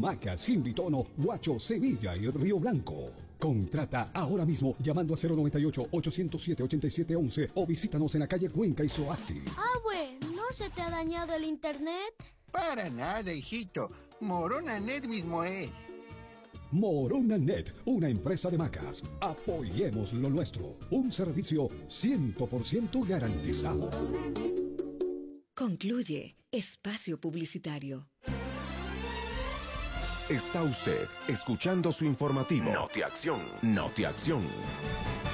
Macas, Jimbitono, Huacho, Sevilla y Río Blanco. Contrata ahora mismo llamando a 098-807-8711 o visítanos en la calle Cuenca y Soasti. Abue, ¿no se te ha dañado el internet? Para nada, hijito. Moronanet mismo es. Moronanet, una empresa de Macas. Apoyemos lo nuestro. Un servicio 100% garantizado. Concluye espacio publicitario. Está usted escuchando su informativo. Notiacción. Notiacción.